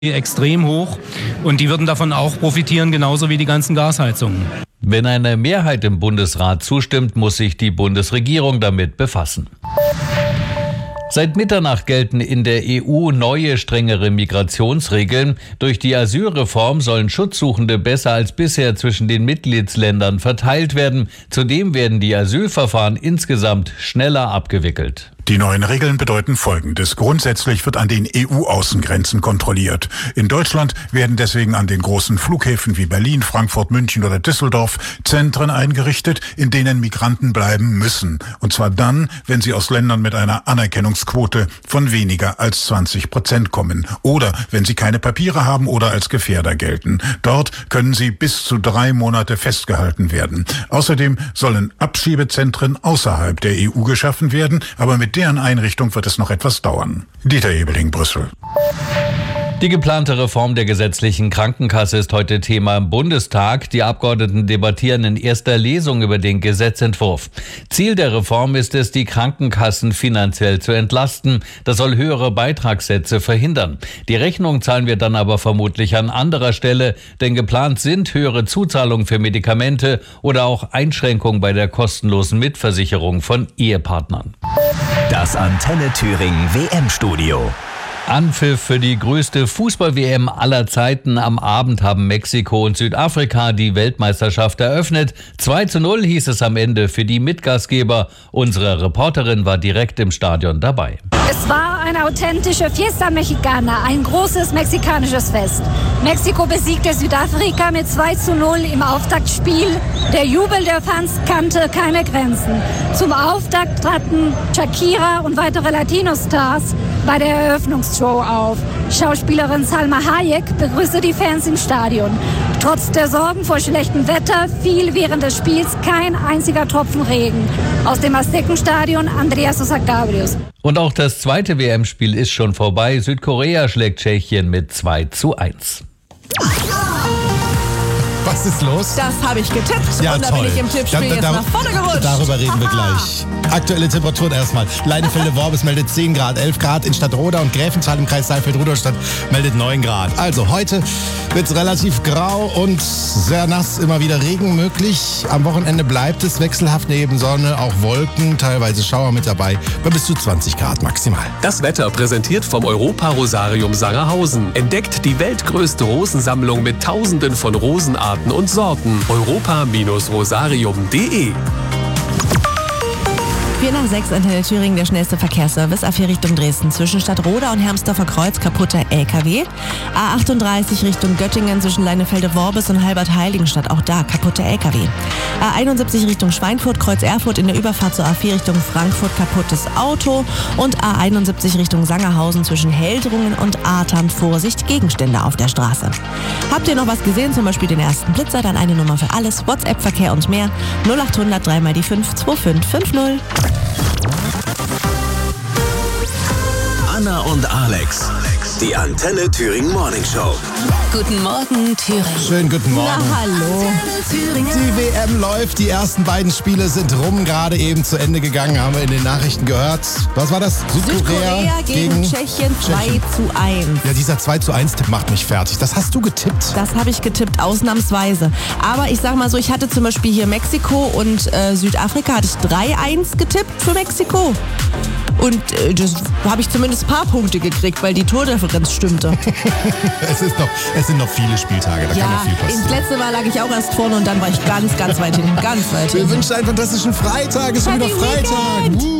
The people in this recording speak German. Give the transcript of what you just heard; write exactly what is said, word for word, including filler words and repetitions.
extrem hoch und die würden davon auch profitieren, genauso wie die ganzen Gasheizungen. Wenn eine Mehrheit im Bundesrat zustimmt, muss sich die Bundesregierung damit befassen. Seit Mitternacht gelten in der E U neue, strengere Migrationsregeln. Durch die Asylreform sollen Schutzsuchende besser als bisher zwischen den Mitgliedsländern verteilt werden. Zudem werden die Asylverfahren insgesamt schneller abgewickelt. Die neuen Regeln bedeuten Folgendes. Grundsätzlich wird an den E U-Außengrenzen kontrolliert. In Deutschland werden deswegen an den großen Flughäfen wie Berlin, Frankfurt, München oder Düsseldorf Zentren eingerichtet, in denen Migranten bleiben müssen. Und zwar dann, wenn sie aus Ländern mit einer Anerkennungsquote von weniger als zwanzig Prozent kommen. Oder wenn sie keine Papiere haben oder als Gefährder gelten. Dort können sie bis zu drei Monate festgehalten werden. Außerdem sollen Abschiebezentren außerhalb der E U geschaffen werden, aber mit deren Einrichtung wird es noch etwas dauern. Dieter Ebeling, Brüssel. Die geplante Reform der gesetzlichen Krankenkasse ist heute Thema im Bundestag. Die Abgeordneten debattieren in erster Lesung über den Gesetzentwurf. Ziel der Reform ist es, die Krankenkassen finanziell zu entlasten. Das soll höhere Beitragssätze verhindern. Die Rechnung zahlen wir dann aber vermutlich an anderer Stelle, denn geplant sind höhere Zuzahlungen für Medikamente oder auch Einschränkungen bei der kostenlosen Mitversicherung von Ehepartnern. Das Antenne Thüringen W M-Studio. Anpfiff für die größte Fußball-W M aller Zeiten. Am Abend haben Mexiko und Südafrika die Weltmeisterschaft eröffnet. zwei zu null hieß es am Ende für die Mitgastgeber. Unsere Reporterin war direkt im Stadion dabei. Es war eine authentische Fiesta Mexicana, ein großes mexikanisches Fest. Mexiko besiegte Südafrika mit zwei zu null im Auftaktspiel. Der Jubel der Fans kannte keine Grenzen. Zum Auftakt traten Shakira und weitere Latino-Stars bei der Eröffnungsshow auf. Schauspielerin Salma Hayek begrüßte die Fans im Stadion. Trotz der Sorgen vor schlechtem Wetter fiel während des Spiels kein einziger Tropfen Regen. Aus dem Aztekenstadion Andrea Sosa Cabrios. Und auch das zweite W M-Spiel ist schon vorbei. Südkorea schlägt Tschechien mit zwei zu eins. Was ist los? Das habe ich getippt Ja, und da toll. bin ich im Tippspiel Da- da- jetzt da- nach vorne gerutscht. Darüber reden wir gleich. Aktuelle Temperaturen erstmal. Leinefelde-Worbis meldet zehn Grad, elf Grad in Stadtroda und Gräfenthal im Kreis Saalfeld-Rudolstadt meldet neun Grad. Also heute wird es relativ grau und sehr nass, immer wieder Regen möglich. Am Wochenende bleibt es wechselhaft neben Sonne, auch Wolken, teilweise Schauer mit dabei, bei bis zu zwanzig Grad maximal. Das Wetter präsentiert vom Europa-Rosarium Sangerhausen. Entdeckt die weltgrößte Rosensammlung mit Tausenden von Rosenarten und Sorten. europa Rosarium punkt de. vier nach sechs Antenne Thüringen, der schnellste Verkehrsservice. A vier Richtung Dresden zwischen Stadtroda und Hermsdorfer Kreuz, kaputter L K W. A achtunddreißig Richtung Göttingen zwischen Leinefelde-Worbis und Halbert-Heiligenstadt, auch da kaputter L K W. A einundsiebzig Richtung Schweinfurt, Kreuz Erfurt in der Überfahrt zur A vier Richtung Frankfurt, kaputtes Auto. Und A einundsiebzig Richtung Sangerhausen zwischen Heldrungen und Artern, Vorsicht, Gegenstände auf der Straße. Habt ihr noch was gesehen, zum Beispiel den ersten Blitzer, dann eine Nummer für alles, WhatsApp-Verkehr und mehr, null achthundert drei mal die fünf zwei fünf fünf null. Anna und Alex. Die Antenne Thüringen Morning Show. Guten Morgen, Thüringen. Schönen guten Morgen. Na, hallo. Die W M läuft, die ersten beiden Spiele sind rum, gerade eben zu Ende gegangen, haben wir in den Nachrichten gehört. Was war das? Südkorea gegen, gegen Tschechien zwei zu eins. Ja, dieser zwei zu eins Tipp macht mich fertig. Das hast du getippt. Das habe ich getippt, ausnahmsweise. Aber ich sag mal so, ich hatte zum Beispiel hier Mexiko und äh, Südafrika, hatte ich drei eins getippt für Mexiko. Und äh, das habe ich zumindest ein paar Punkte gekriegt, weil die Tordifferenz stimmte. es, ist noch, es sind noch viele Spieltage, da ja, kann noch viel passieren. ins letzte Mal lag ich auch erst vorne und dann war ich ganz, ganz weit hinten. Ganz weit hinten. Wir wünschen einen fantastischen Freitag. Es ist schon wieder Happy Freitag. Weekend. Uh.